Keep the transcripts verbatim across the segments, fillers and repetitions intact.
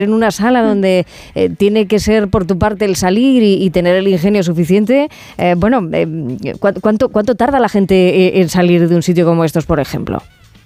en una sala donde eh, tiene que ser por tu parte el salir y, y tener el ingenio suficiente, eh, bueno, eh, ¿cu- ¿cuánto, ¿cuánto tarda la gente eh, en salir de un sitio como estos, por ejemplo?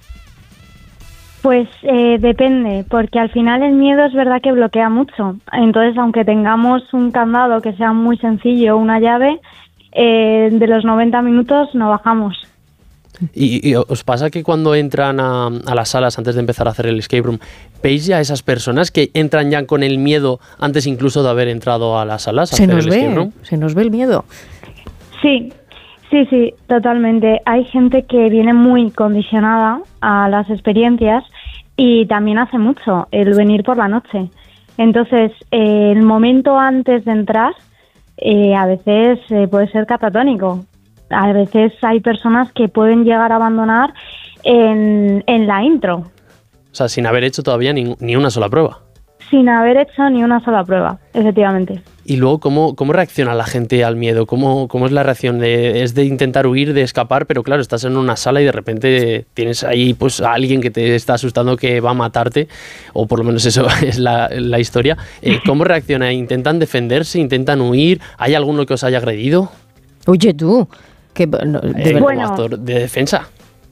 Pues eh, depende, porque al final el miedo es verdad que bloquea mucho. Entonces, aunque tengamos un candado que sea muy sencillo, una llave, eh, de los noventa minutos no bajamos. ¿Y, y os pasa que cuando entran a, a las salas antes de empezar a hacer el escape room, veis ya a esas personas que entran ya con el miedo antes incluso de haber entrado a las salas a Se hacer nos el escape ve, room? se nos ve el miedo. Sí, sí, sí, totalmente. Hay gente que viene muy condicionada a las experiencias y también hace mucho el venir por la noche. Entonces, eh, el momento antes de entrar eh, a veces eh, puede ser catatónico. A veces hay personas que pueden llegar a abandonar en, en la intro, O sea, sin haber hecho todavía ni, ni una sola prueba. sin haber hecho ni una sola prueba, efectivamente. Y luego, ¿cómo, cómo reacciona la gente al miedo? ¿Cómo, cómo es la reacción? De, es de intentar huir, de escapar, pero claro, estás en una sala y de repente tienes ahí pues a alguien que te está asustando que va a matarte, o por lo menos eso es la, la historia. Eh, ¿Cómo reacciona? ¿Intentan defenderse? ¿Intentan huir? ¿Hay alguno que os haya agredido? Oye, tú, que no, de Eh, verdad. como Bueno. actor de defensa.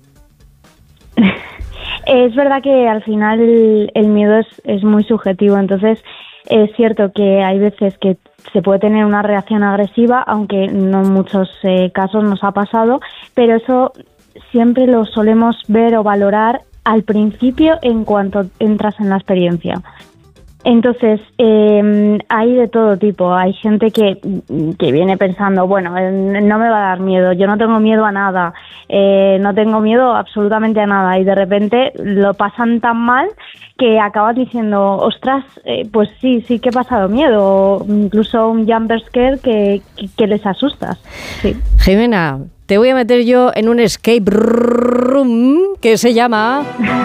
Es verdad que al final el, el miedo es, es muy subjetivo, entonces es cierto que hay veces que se puede tener una reacción agresiva, aunque no en muchos eh, casos nos ha pasado, pero eso siempre lo solemos ver o valorar al principio en cuanto entras en la experiencia. Entonces, eh, hay de todo tipo. Hay gente que, que viene pensando, bueno, eh, no me va a dar miedo, yo no tengo miedo a nada, eh, no tengo miedo absolutamente a nada, y de repente lo pasan tan mal que acaban diciendo, ostras, eh, pues sí, sí que he pasado miedo, o incluso un jumper scare que, que, que les asustas. Sí. Jimena, te voy a meter yo en un escape room que se llama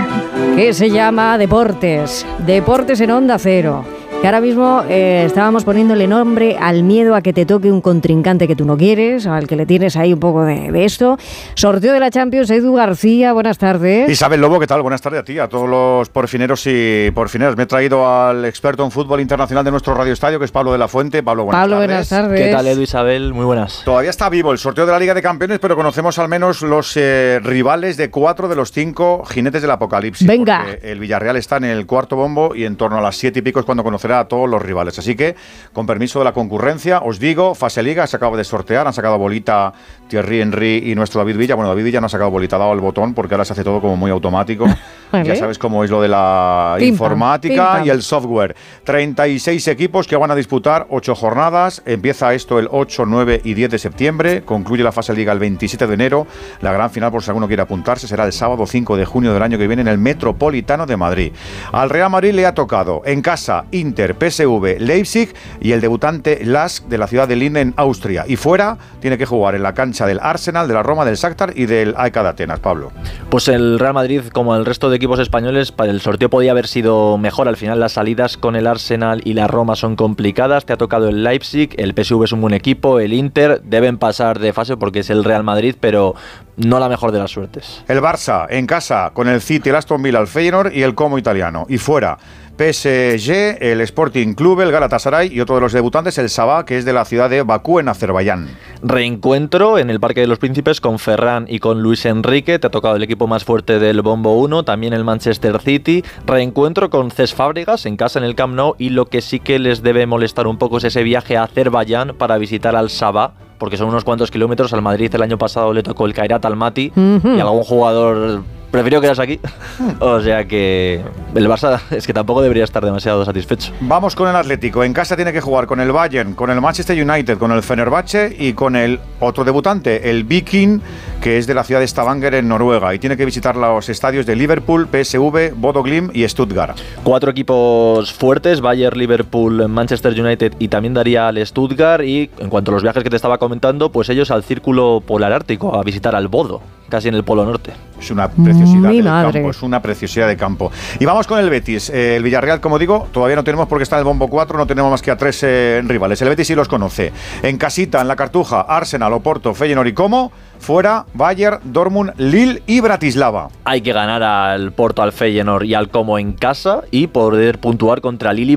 que se llama Deportes. Deportes en Onda Cero. Que ahora mismo eh, estábamos poniéndole nombre al miedo a que te toque un contrincante que tú no quieres, al que le tienes ahí un poco de, de esto. Sorteo de la Champions, Edu García, buenas tardes. Isabel Lobo, ¿qué tal? Buenas tardes a ti, a todos los porfineros y porfineras. Me he traído al experto en fútbol internacional de nuestro Radio Estadio, que es Pablo de la Fuente. Pablo, buenas Pablo, tardes. buenas tardes. ¿Qué tal, Edu, Isabel? Muy buenas. Todavía está vivo el sorteo de la Liga de Campeones, pero conocemos al menos los eh, rivales de cuatro de los cinco jinetes del apocalipsis. Venga. Porque el Villarreal está en el cuarto bombo y en torno a las siete y pico es cuando conocerá a todos los rivales. Así que, con permiso de la concurrencia, os digo, fase Liga, se acaba de sortear, han sacado bolita Thierry Henry y nuestro David Villa. Bueno, David Villa no ha sacado bolita, ha dado el botón, porque ahora se hace todo como muy automático. Vale. Ya sabes cómo es lo de la Pim, pam, informática pim, pam. y el software. treinta y seis equipos que van a disputar ocho jornadas. Empieza esto el ocho, nueve y diez de septiembre. Concluye la fase Liga el veintisiete de enero. La gran final, por si alguno quiere apuntarse, será el sábado cinco de junio del año que viene en el Metropolitano de Madrid. Al Real Madrid le ha tocado en casa Inter, P S V, Leipzig y el debutante Lask de la ciudad de Linz en Austria. Y fuera tiene que jugar en la cancha del Arsenal, de la Roma, del Shakhtar y del A E K de Atenas. Pablo. Pues el Real Madrid, como el resto de equipos españoles, para el sorteo podía haber sido mejor. Al final las salidas con el Arsenal y la Roma son complicadas. Te ha tocado el Leipzig, el P S V es un buen equipo, el Inter deben pasar de fase porque es el Real Madrid, pero no la mejor de las suertes. El Barça en casa con el City, el Aston Villa, el Feyenoord y el Como italiano. Y fuera P S G, el Sporting Club, el Galatasaray y otro de los debutantes, el Sabah, que es de la ciudad de Bakú en Azerbaiyán. Reencuentro en el Parque de los Príncipes con Ferran y con Luis Enrique. Te ha tocado el equipo más fuerte del Bombo uno, también el Manchester City. Reencuentro con Cesc Fábregas en casa en el Camp Nou, y lo que sí que les debe molestar un poco es ese viaje a Azerbaiyán para visitar al Sabah, porque son unos cuantos kilómetros. Al Madrid el año pasado le tocó el Kairat Almaty, uh-huh. y algún jugador prefirió quedarse aquí. O sea que el Barça es que tampoco debería estar demasiado satisfecho. Vamos con el Atlético. En casa tiene que jugar con el Bayern, con el Manchester United, con el Fenerbahce y con el otro debutante, el Viking, que es de la ciudad de Stavanger en Noruega, y tiene que visitar los estadios de Liverpool, P S V, Bodo Glimt y Stuttgart. Cuatro equipos fuertes: Bayern, Liverpool, Manchester United, y también daría al Stuttgart. Y en cuanto a los viajes que te estaba comentando, pues ellos al Círculo Polar Ártico a visitar al Bodo, casi en el Polo Norte. Es una preciosidad Mi de madre. campo, es una preciosidad de campo. Y vamos con el Betis. Eh, el Villarreal, como digo, todavía no tenemos porque está en el bombo cuatro, no tenemos más que a tres eh, rivales. El Betis sí los conoce. En casita, en la Cartuja, Arsenal, Oporto, Feyenoord y Como. Fuera, Bayern, Dortmund, Lille y Bratislava. Hay que ganar al Porto, al Feyenoord y al Como en casa y poder puntuar contra Lille y